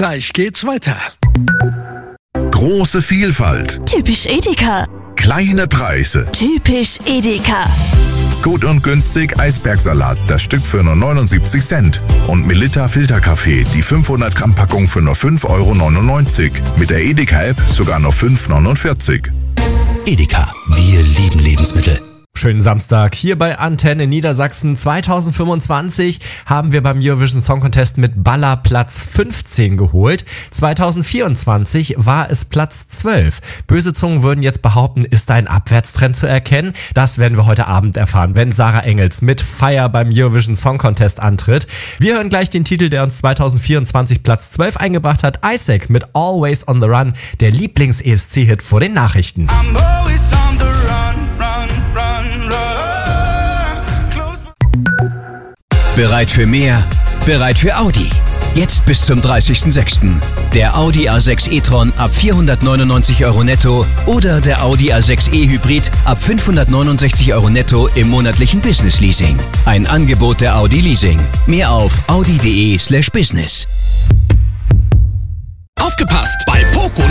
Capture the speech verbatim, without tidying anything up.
Gleich geht's weiter. Große Vielfalt. Typisch Edeka. Kleine Preise. Typisch Edeka. Gut und günstig Eisbergsalat, das Stück für nur neunundsiebzig Cent. Und Melitta Filterkaffee, die fünfhundert Gramm Packung für nur fünf Euro neunundneunzig. Mit der Edeka-App sogar nur fünf Euro neunundvierzig. Edeka, wir lieben Lebensmittel. Schönen Samstag hier bei Antenne Niedersachsen. zweitausendfünfundzwanzig haben wir beim Eurovision Song Contest mit Baller Platz fünfzehn geholt. zweitausendvierundzwanzig war es Platz zwölf. Böse Zungen würden jetzt behaupten, ist da ein Abwärtstrend zu erkennen? Das werden wir heute Abend erfahren, wenn Sarah Engels mit Fire beim Eurovision Song Contest antritt. Wir hören gleich den Titel, der uns zweitausendvierundzwanzig Platz zwölf eingebracht hat. Isaac mit Always on the Run, der Lieblings-E S C-Hit vor den Nachrichten. I'm always on the run, run, run, run. Bereit für mehr? Bereit für Audi. Jetzt bis zum dreißigsten sechsten Der Audi A sechs e-tron ab vierhundertneunundneunzig Euro netto oder der Audi A sechs e Hybrid ab fünfhundertneunundsechzig Euro netto im monatlichen Business Leasing. Ein Angebot der Audi Leasing. Mehr auf audi punkt de slash business. Aufgepasst! Bei